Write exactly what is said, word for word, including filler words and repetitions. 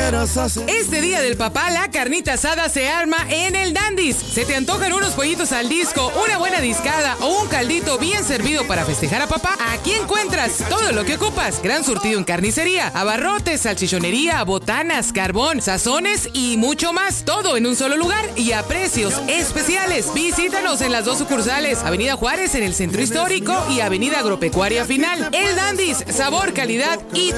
Este día del papá, la carnita asada se arma en el Dandy's. ¿Se te antojan unos pollitos al disco, una buena discada o un caldito bien servido para festejar a papá? Aquí encuentras todo lo que ocupas. Gran surtido en carnicería, abarrotes, salchichonería, botanas, carbón, sazones y mucho más. Todo en un solo lugar y a precios especiales. Visítanos en las dos sucursales, Avenida Juárez en el Centro Histórico y Avenida Agropecuaria Final. El Dandy's, sabor, calidad y